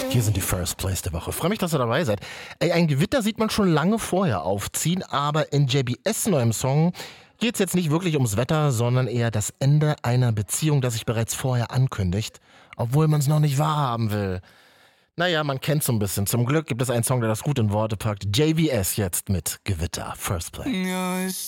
Hier sind die First Plays der Woche. Freue mich, dass ihr dabei seid. Ey, ein Gewitter sieht man schon lange vorher aufziehen, aber in JBS neuem Song geht es jetzt nicht wirklich ums Wetter, sondern eher das Ende einer Beziehung, das sich bereits vorher ankündigt, obwohl man es noch nicht wahrhaben will. Naja, man kennt so ein bisschen. Zum Glück gibt es einen Song, der das gut in Worte packt. JBS jetzt mit Gewitter. First Play. Ja,